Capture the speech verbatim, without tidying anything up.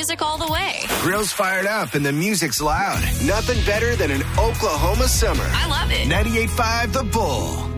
classic all the way. Grill's fired up and the music's loud. Nothing better than an Oklahoma summer. I love it. ninety-eight point five The Bull.